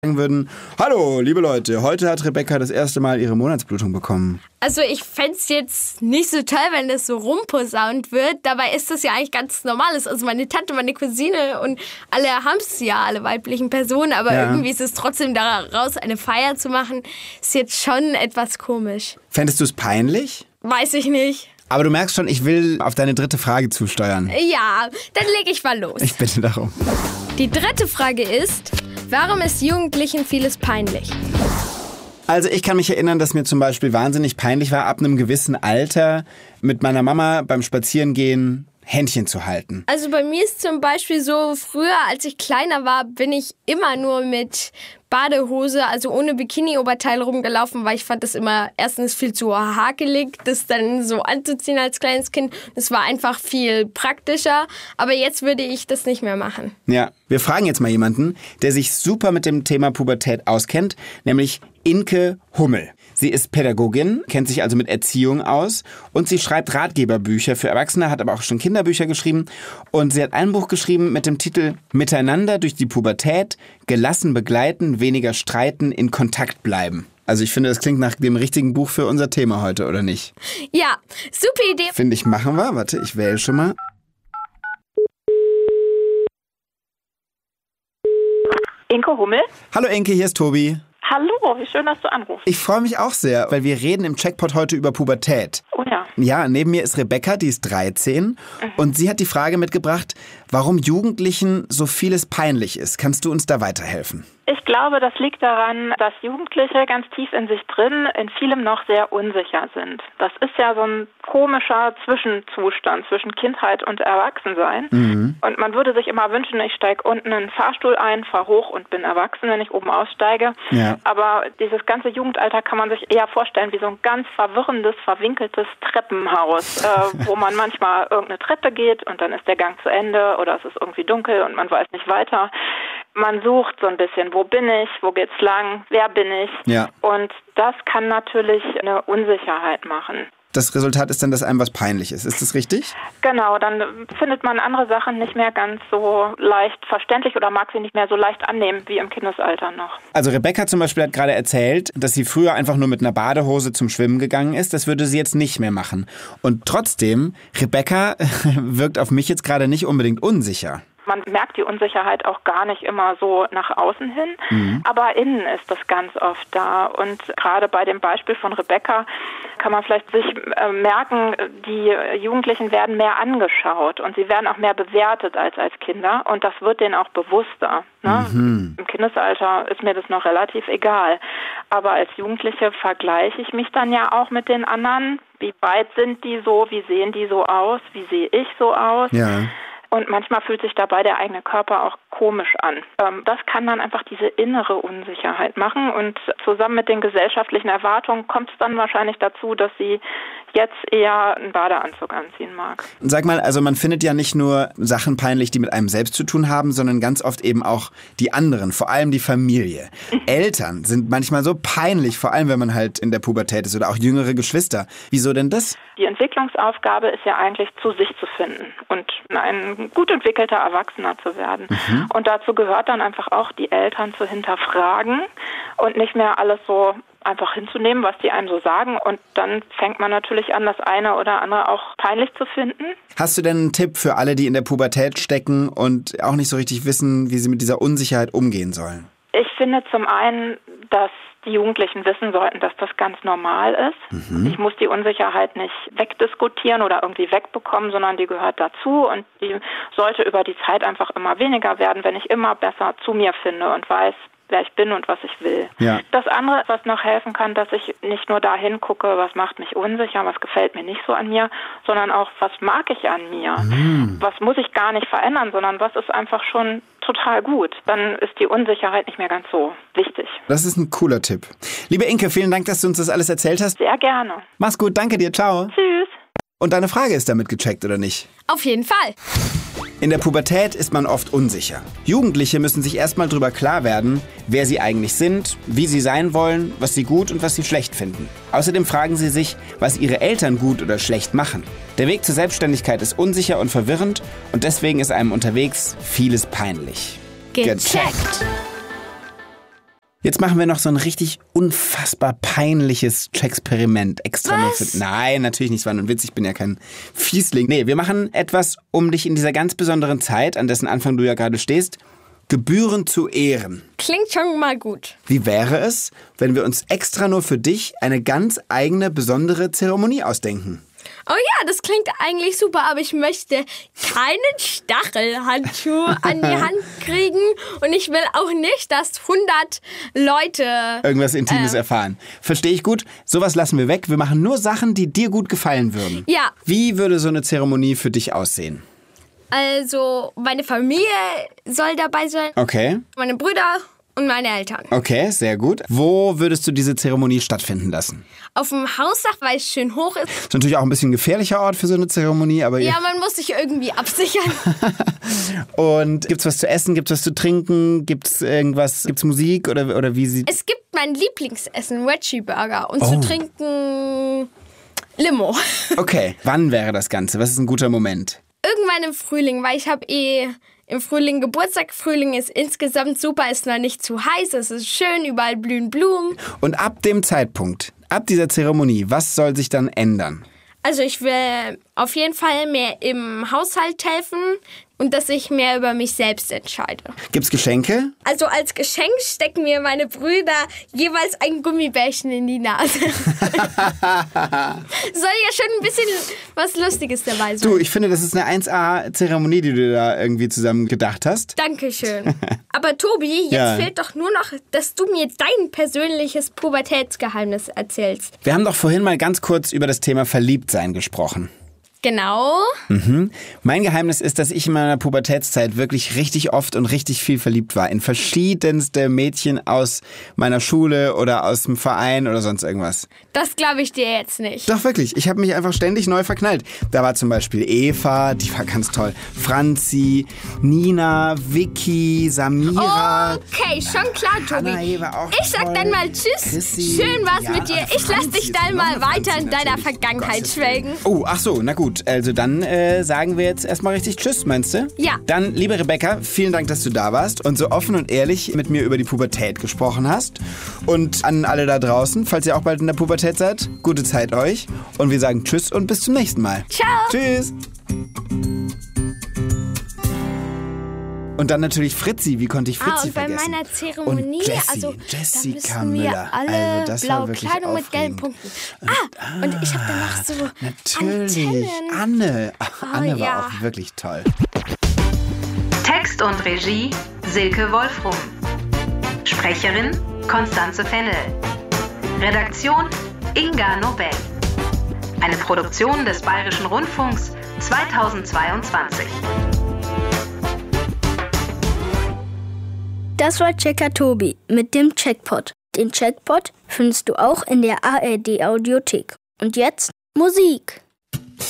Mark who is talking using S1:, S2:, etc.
S1: sagen würden, hallo, liebe Leute, heute hat Rebecca das erste Mal ihre Monatsblutung bekommen.
S2: Also ich fände es jetzt nicht so toll, wenn das so rumposaunt wird. Dabei ist das ja eigentlich ganz Normales. Also meine Tante, meine Cousine und alle haben es ja, alle weiblichen Personen. Aber irgendwie ist es trotzdem daraus eine Feier zu machen, ist jetzt schon etwas komisch.
S1: Fändest du es peinlich?
S2: Weiß ich nicht.
S1: Aber du merkst schon, ich will auf deine dritte Frage zusteuern.
S2: Ja, dann lege ich mal los.
S1: Ich bitte darum.
S2: Die dritte Frage ist, warum ist Jugendlichen vieles peinlich?
S1: Also ich kann mich erinnern, dass mir zum Beispiel wahnsinnig peinlich war, ab einem gewissen Alter mit meiner Mama beim Spazierengehen Händchen zu halten.
S2: Also bei mir ist zum Beispiel so, früher, als ich kleiner war, bin ich immer nur mit Badehose, also ohne Bikini-Oberteil rumgelaufen, weil ich fand das immer erstens viel zu hakelig, das dann so anzuziehen als kleines Kind. Das war einfach viel praktischer, aber jetzt würde ich das nicht mehr machen.
S1: Ja, wir fragen jetzt mal jemanden, der sich super mit dem Thema Pubertät auskennt, nämlich Inke Hummel. Sie ist Pädagogin, kennt sich also mit Erziehung aus und sie schreibt Ratgeberbücher für Erwachsene, hat aber auch schon Kinderbücher geschrieben und sie hat ein Buch geschrieben mit dem Titel Miteinander durch die Pubertät, gelassen begleiten, weniger streiten, in Kontakt bleiben. Also ich finde, das klingt nach dem richtigen Buch für unser Thema heute, oder nicht?
S2: Ja, super Idee.
S1: Finde ich, machen wir. Warte, ich wähle schon mal.
S3: Inke Hummel.
S1: Hallo Inke, hier ist Tobi.
S3: Hallo, wie schön, dass du anrufst.
S1: Ich freue mich auch sehr, weil wir reden im Checkpot heute über Pubertät.
S3: Oh ja.
S1: Ja, neben mir ist Rebecca, die ist 13 und sie hat die Frage mitgebracht, warum Jugendlichen so vieles peinlich ist. Kannst du uns da weiterhelfen?
S3: Ich glaube, das liegt daran, dass Jugendliche ganz tief in sich drin in vielem noch sehr unsicher sind. Das ist ja so ein komischer Zwischenzustand zwischen Kindheit und Erwachsensein. Und man würde sich immer wünschen, ich steige unten in den Fahrstuhl ein, fahre hoch und bin erwachsen, wenn ich oben aussteige.
S1: Ja.
S3: Aber dieses ganze Jugendalter kann man sich eher vorstellen wie so ein ganz verwirrendes, verwinkeltes Treppenhaus, wo man manchmal irgendeine Treppe geht und dann ist der Gang zu Ende oder es ist irgendwie dunkel und man weiß nicht weiter. Man sucht so ein bisschen, wo bin ich, wo geht's lang, wer bin ich?
S1: Ja.
S3: Und das kann natürlich eine Unsicherheit machen.
S1: Das Resultat ist dann, dass einem was peinlich ist. Ist das richtig?
S3: Genau, dann findet man andere Sachen nicht mehr ganz so leicht verständlich oder mag sie nicht mehr so leicht annehmen wie im Kindesalter noch.
S1: Also Rebecca zum Beispiel hat gerade erzählt, dass sie früher einfach nur mit einer Badehose zum Schwimmen gegangen ist. Das würde sie jetzt nicht mehr machen. Und trotzdem, Rebecca wirkt auf mich jetzt gerade nicht unbedingt unsicher.
S3: Man merkt die Unsicherheit auch gar nicht immer so nach außen hin, aber innen ist das ganz oft da. Und gerade bei dem Beispiel von Rebecca kann man vielleicht sich merken, die Jugendlichen werden mehr angeschaut und sie werden auch mehr bewertet als Kinder und das wird denen auch bewusster. Ne? Im Kindesalter ist mir das noch relativ egal, aber als Jugendliche vergleiche ich mich dann ja auch mit den anderen. Wie weit sind die so, wie sehen die so aus, wie sehe ich so aus?
S1: Ja.
S3: Und manchmal fühlt sich dabei der eigene Körper auch komisch an. Das kann dann einfach diese innere Unsicherheit machen und zusammen mit den gesellschaftlichen Erwartungen kommt es dann wahrscheinlich dazu, dass sie jetzt eher einen Badeanzug anziehen mag.
S1: Sag mal, also man findet ja nicht nur Sachen peinlich, die mit einem selbst zu tun haben, sondern ganz oft eben auch die anderen, vor allem die Familie. Eltern sind manchmal so peinlich, vor allem wenn man halt in der Pubertät ist oder auch jüngere Geschwister. Wieso denn das?
S3: Die Entwicklungsaufgabe ist ja eigentlich, zu sich zu finden und ein gut entwickelter Erwachsener zu werden. Und dazu gehört dann einfach auch, die Eltern zu hinterfragen und nicht mehr alles so einfach hinzunehmen, was die einem so sagen. Und dann fängt man natürlich an, das eine oder andere auch peinlich zu finden.
S1: Hast du denn einen Tipp für alle, die in der Pubertät stecken und auch nicht so richtig wissen, wie sie mit dieser Unsicherheit umgehen sollen?
S3: Ich finde zum einen, dass die Jugendlichen wissen sollten, dass das ganz normal ist. Ich muss die Unsicherheit nicht wegdiskutieren oder irgendwie wegbekommen, sondern die gehört dazu und die sollte über die Zeit einfach immer weniger werden, wenn ich immer besser zu mir finde und weiß, wer ich bin und was ich will.
S1: Ja.
S3: Das andere, was noch helfen kann, dass ich nicht nur dahin gucke, was macht mich unsicher, was gefällt mir nicht so an mir, sondern auch, was mag ich an mir? Was muss ich gar nicht verändern, sondern was ist einfach schon total gut. Dann ist die Unsicherheit nicht mehr ganz so wichtig.
S1: Das ist ein cooler Tipp. Liebe Inke, vielen Dank, dass du uns das alles erzählt hast.
S3: Sehr gerne.
S1: Mach's gut, danke dir, ciao.
S3: Tschüss.
S1: Und deine Frage ist damit gecheckt, oder nicht?
S2: Auf jeden Fall.
S1: In der Pubertät ist man oft unsicher. Jugendliche müssen sich erstmal darüber klar werden, wer sie eigentlich sind, wie sie sein wollen, was sie gut und was sie schlecht finden. Außerdem fragen sie sich, was ihre Eltern gut oder schlecht machen. Der Weg zur Selbstständigkeit ist unsicher und verwirrend und deswegen ist einem unterwegs vieles peinlich.
S2: Gecheckt.
S1: Jetzt machen wir noch so ein richtig unfassbar peinliches Experiment. Extra nur für... Nein, natürlich nicht, es war nur ein Witz, ich bin ja kein Fiesling. Nee, wir machen etwas, um dich in dieser ganz besonderen Zeit, an dessen Anfang du ja gerade stehst, gebührend zu ehren.
S2: Klingt schon mal gut.
S1: Wie wäre es, wenn wir uns extra nur für dich eine ganz eigene, besondere Zeremonie ausdenken?
S2: Oh ja, das klingt eigentlich super, aber ich möchte keinen Stachelhandschuh an die Hand kriegen und ich will auch nicht, dass 100 Leute
S1: irgendwas Intimes erfahren. Verstehe ich gut. Sowas lassen wir weg. Wir machen nur Sachen, die dir gut gefallen würden.
S2: Ja.
S1: Wie würde so eine Zeremonie für dich aussehen?
S2: Also, meine Familie soll dabei sein.
S1: Okay.
S2: Meine Brüder und meine Eltern.
S1: Okay, sehr gut. Wo würdest du diese Zeremonie stattfinden lassen?
S2: Auf dem Hausdach, weil es schön hoch ist.
S1: Ist natürlich auch ein bisschen ein gefährlicher Ort für so eine Zeremonie, aber...
S2: Ja, man muss sich irgendwie absichern.
S1: Und gibt's was zu essen, gibt's was zu trinken, gibt's irgendwas, gibt's Musik oder wie sieht...
S2: Es gibt mein Lieblingsessen, Veggie Burger, und zu trinken Limo.
S1: Okay, wann wäre das Ganze? Was ist ein guter Moment?
S2: Irgendwann im Frühling, weil ich habe im Frühling Geburtstag. Frühling ist insgesamt super, ist noch nicht zu heiß, es ist schön, überall blühen Blumen.
S1: Und ab dem Zeitpunkt, ab dieser Zeremonie, was soll sich dann ändern?
S2: Also ich will auf jeden Fall mehr im Haushalt helfen und dass ich mehr über mich selbst entscheide.
S1: Gibt's Geschenke?
S2: Also als Geschenk stecken mir meine Brüder jeweils ein Gummibärchen in die Nase. Soll ja schon ein bisschen was Lustiges dabei sein.
S1: Du, ich finde, das ist eine 1A-Zeremonie, die du da irgendwie zusammen gedacht hast.
S2: Dankeschön. Aber Tobi, jetzt fehlt doch nur noch, dass du mir dein persönliches Pubertätsgeheimnis erzählst.
S1: Wir haben doch vorhin mal ganz kurz über das Thema Verliebtsein gesprochen.
S2: Genau.
S1: Mein Geheimnis ist, dass ich in meiner Pubertätszeit wirklich richtig oft und richtig viel verliebt war. In verschiedenste Mädchen aus meiner Schule oder aus dem Verein oder sonst irgendwas.
S2: Das glaube ich dir jetzt nicht.
S1: Doch, wirklich. Ich habe mich einfach ständig neu verknallt. Da war zum Beispiel Eva, die war ganz toll. Franzi, Nina, Vicky, Samira.
S2: Okay, schon klar, Tobi.
S1: Anna war auch
S2: ich sag
S1: toll.
S2: dann mal Tschüss.
S1: Chrissy.
S2: Schön war's
S1: Ja,
S2: mit dir. Ich lass
S1: Franzi
S2: dich
S1: ist
S2: dann
S1: noch
S2: mal
S1: eine
S2: weiter
S1: Franzi
S2: in deiner
S1: natürlich.
S2: Vergangenheit
S1: Gottes Willen.
S2: schwelgen.
S1: Oh, ach so, na gut. Also dann sagen wir jetzt erstmal richtig Tschüss, meinst du?
S2: Ja.
S1: Dann, liebe Rebecca, vielen Dank, dass du da warst und so offen und ehrlich mit mir über die Pubertät gesprochen hast. Und an alle da draußen, falls ihr auch bald in der Pubertät seid, gute Zeit euch. Und wir sagen Tschüss und bis zum nächsten Mal.
S2: Ciao.
S1: Tschüss. Und dann natürlich Fritzi. Wie konnte ich Fritzi
S2: und bei
S1: vergessen?
S2: meiner Zeremonie,
S1: und Jessie,
S2: also
S1: Jessica
S2: da müssen wir
S1: Müller.
S2: alle
S1: Also das war
S2: blaue
S1: wirklich
S2: Kleidung mit gelben
S1: aufregend.
S2: Punkten. Und ich habe danach so
S1: Natürlich.
S2: Antennen.
S1: Anne. Ach, Anne war
S2: ja.
S1: auch wirklich toll.
S4: Text und Regie Silke Wolfrum. Sprecherin Konstanze Fennel. Redaktion Inga Nobel. Eine Produktion des Bayerischen Rundfunks 2022.
S5: Das war Checker Tobi mit dem Checkpot. Den Checkpot findest du auch in der ARD Audiothek. Und jetzt Musik.